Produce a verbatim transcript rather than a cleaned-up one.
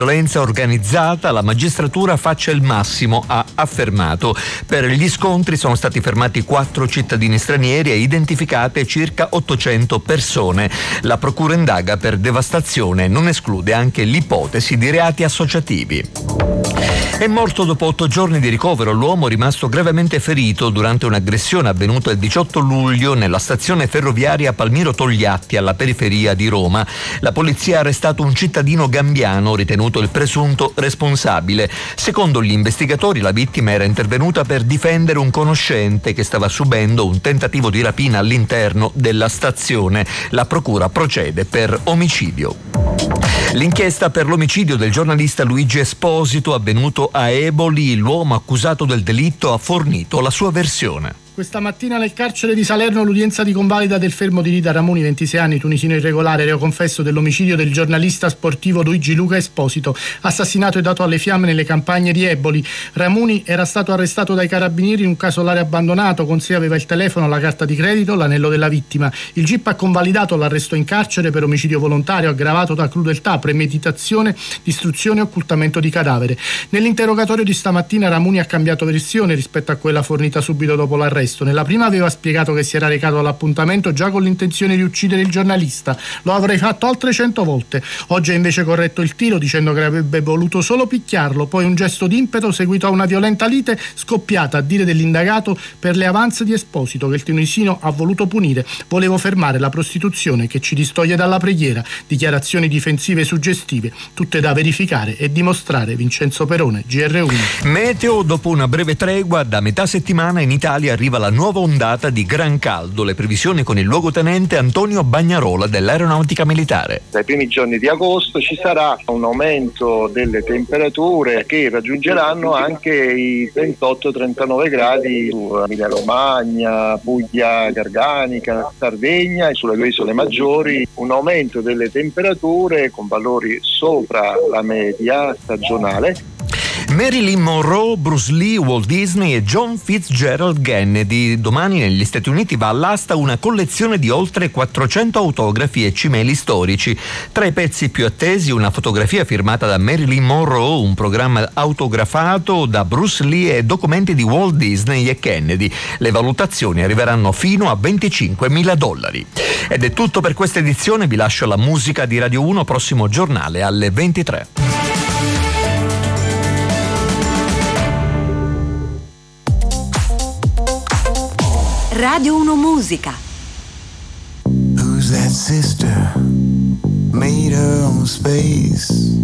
violenza organizzata, la magistratura faccia il massimo, ha affermato. Per gli scontri sono stati fermati quattro cittadini stranieri e identificate circa ottocento persone. La procura indaga per devastazione, non esclude anche l'ipotesi di reati associativi. È morto dopo otto giorni di ricovero l'uomo rimasto gravemente ferito durante un'aggressione avvenuta il diciotto luglio nella stazione ferroviaria Palmiro Togliatti alla periferia di Roma. La polizia ha arrestato un cittadino gambiano ritenuto il presunto responsabile. Secondo gli investigatori la vittima era intervenuta per difendere un conoscente che stava subendo un tentativo di rapina all'interno della stazione. La procura procede per omicidio. L'inchiesta per l'omicidio del giornalista Luigi Esposito avvenuto a Eboli, l'uomo accusato del delitto ha fornito la sua versione. Questa mattina nel carcere di Salerno l'udienza di convalida del fermo di Rita Ramuni, ventisei anni, tunisino irregolare, reo confesso dell'omicidio del giornalista sportivo Luigi Luca Esposito, assassinato e dato alle fiamme nelle campagne di Eboli. Ramuni era stato arrestato dai carabinieri in un casolare abbandonato, con sé aveva il telefono, la carta di credito, l'anello della vittima. Il G I P ha convalidato l'arresto in carcere per omicidio volontario aggravato da crudeltà, premeditazione, distruzione e occultamento di cadavere. Nell'interrogatorio di stamattina Ramuni ha cambiato versione rispetto a quella fornita subito dopo l'arresto. Nella prima aveva spiegato che si era recato all'appuntamento già con l'intenzione di uccidere il giornalista. Lo avrei fatto altre cento volte. Oggi ha invece corretto il tiro dicendo che avrebbe voluto solo picchiarlo, poi un gesto d'impeto seguito a una violenta lite scoppiata, a dire dell'indagato, per le avanze di Esposito che il tunisino ha voluto punire. Volevo fermare la prostituzione che ci distoglie dalla preghiera. Dichiarazioni difensive suggestive, tutte da verificare e dimostrare. Vincenzo Perone, G R uno. Meteo: dopo una breve tregua, da metà settimana in Italia arriva la nuova ondata di gran caldo. Le previsioni con il luogotenente Antonio Bagnarola dell'Aeronautica Militare. Dai primi giorni di agosto ci sarà un aumento delle temperature che raggiungeranno anche i ventotto trentanove gradi su Emilia Romagna, Puglia Garganica, Sardegna e sulle due isole maggiori. Un aumento delle temperature con valori sopra la media stagionale. Marilyn Monroe, Bruce Lee, Walt Disney e John Fitzgerald Kennedy. Domani negli Stati Uniti va all'asta una collezione di oltre quattrocento autografi e cimeli storici. Tra i pezzi più attesi una fotografia firmata da Marilyn Monroe, un programma autografato da Bruce Lee e documenti di Walt Disney e Kennedy. Le valutazioni arriveranno fino a venticinquemila dollari. Ed è tutto per questa edizione, vi lascio la musica di Radio uno, prossimo giornale alle ventitré. Radio uno Musica. Who's that sister? Made her own space.